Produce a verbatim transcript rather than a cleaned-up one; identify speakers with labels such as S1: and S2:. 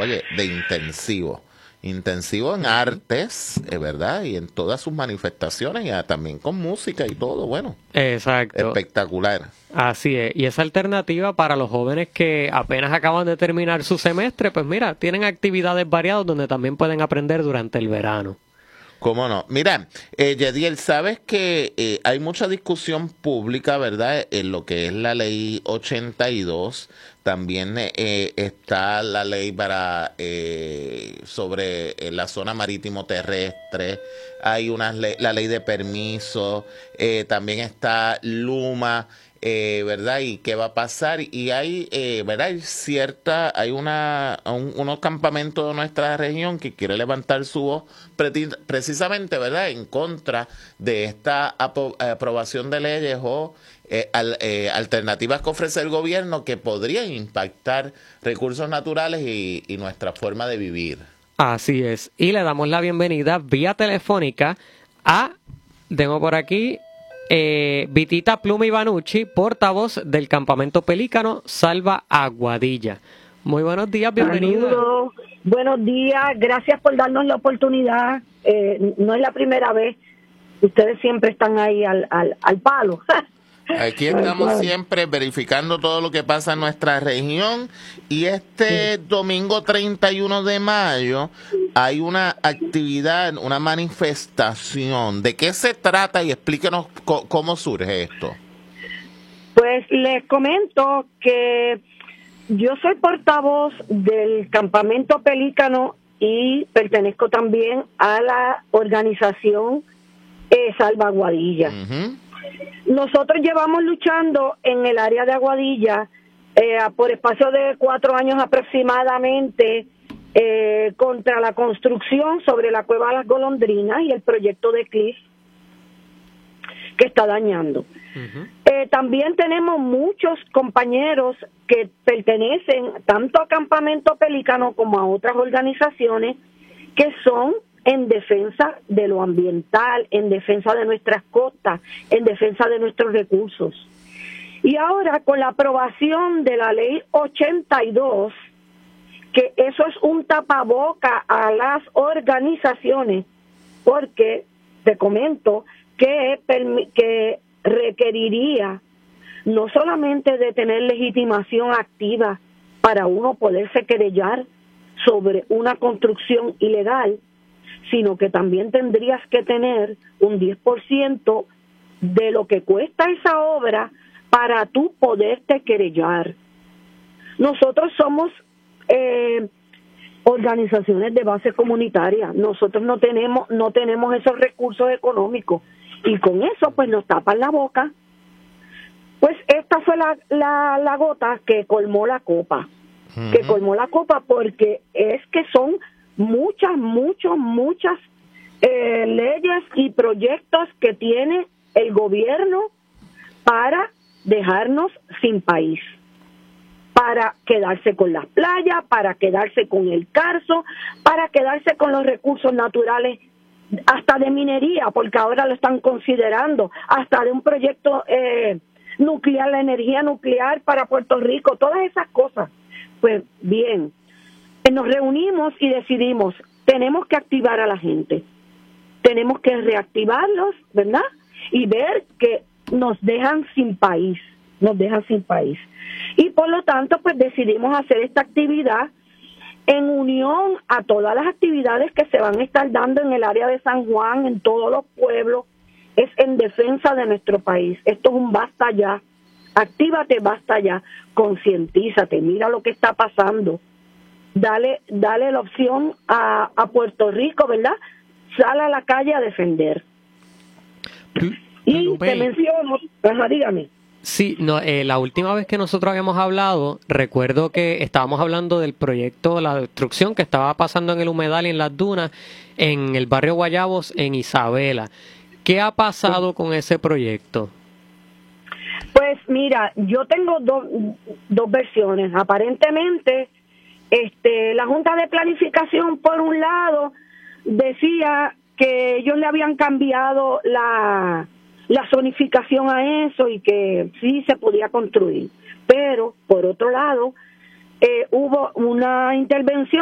S1: oye, de intensivo. Intensivo en artes, es verdad, y en todas sus manifestaciones, y también con música y todo, bueno.
S2: Exacto.
S1: Espectacular.
S2: Así es, y esa alternativa para los jóvenes que apenas acaban de terminar su semestre, pues mira, tienen actividades variadas donde también pueden aprender durante el verano.
S1: ¿Cómo no? Mira, eh, Yediel, sabes que eh, hay mucha discusión pública, ¿verdad? En lo que es la ley ochenta y dos. También eh, está la ley para eh, sobre eh, la zona marítimo terrestre. Hay una ley, la ley de permiso. Eh, también está Luma. Eh, ¿verdad? Y qué va a pasar. Y hay, eh, ¿verdad? Hay cierta, hay una, un, unos campamentos de nuestra región que quiere levantar su voz pre- precisamente, ¿verdad? En contra de esta apro- aprobación de leyes o eh, al, eh, alternativas que ofrece el gobierno que podrían impactar recursos naturales y, y nuestra forma de vivir.
S2: Así es. Y le damos la bienvenida vía telefónica a, tengo por aquí, eh, Vitita Pluma Ivanucci, portavoz del Campamento Pelícano Salva Aguadilla. Muy buenos días, bienvenida.
S3: Saludos, buenos días, gracias por darnos la oportunidad. Eh, no es la primera vez, ustedes siempre están ahí al, al, al palo.
S1: Aquí estamos siempre verificando todo lo que pasa en nuestra región y este domingo treinta y uno de mayo hay una actividad, una manifestación. ¿De qué se trata? Y explíquenos co- cómo surge esto.
S3: Pues les comento que yo soy portavoz del Campamento Pelícano y pertenezco también a la organización eh, Salva Aguadilla.
S1: Uh-huh.
S3: Nosotros llevamos luchando en el área de Aguadilla eh, por espacio de cuatro años aproximadamente eh, contra la construcción sobre la Cueva de las Golondrinas y el proyecto de Cliff que está dañando. Uh-huh. Eh, también tenemos muchos compañeros que pertenecen tanto a Campamento Pelícano como a otras organizaciones que son en defensa de lo ambiental, en defensa de nuestras costas, en defensa de nuestros recursos. Y ahora con la aprobación de la ley ochenta y dos, que eso es un tapaboca a las organizaciones, porque te comento que, que requeriría no solamente de tener legitimación activa para uno poderse querellar sobre una construcción ilegal, sino que también tendrías que tener un diez por ciento de lo que cuesta esa obra para tú poderte querellar. Nosotros somos eh, organizaciones de base comunitaria, nosotros no tenemos no tenemos esos recursos económicos y con eso pues nos tapan la boca. Pues esta fue la, la, la gota que colmó la copa, uh-huh. que colmó la copa porque es que son muchas, muchas, muchas eh, leyes y proyectos que tiene el gobierno para dejarnos sin país, para quedarse con las playas, para quedarse con el Carso, para quedarse con los recursos naturales, hasta de minería, porque ahora lo están considerando, hasta de un proyecto eh, nuclear, la energía nuclear para Puerto Rico, todas esas cosas. Pues bien, nos reunimos y decidimos, tenemos que activar a la gente, tenemos que reactivarlos, ¿verdad? Y ver que nos dejan sin país, nos dejan sin país. Y por lo tanto, pues decidimos hacer esta actividad en unión a todas las actividades que se van a estar dando en el área de San Juan, en todos los pueblos, es en defensa de nuestro país. Esto es un basta ya, actívate, basta ya, concientízate, mira lo que está pasando. Dale, dale la opción a, a Puerto Rico, ¿verdad? Sal a la calle a defender. Y
S2: Lupe,
S3: te menciono, ajá, dígame.
S2: Sí, no, eh, la última vez que nosotros habíamos hablado, recuerdo que estábamos hablando del proyecto, la destrucción que estaba pasando en el humedal y en las dunas, en el barrio Guayabos, en Isabela. ¿Qué ha pasado con ese proyecto?
S3: Pues mira, yo tengo do, dos versiones. Aparentemente, este, la Junta de Planificación, por un lado, decía que ellos le habían cambiado la, la zonificación a eso y que sí se podía construir. Pero, por otro lado, eh, hubo una intervención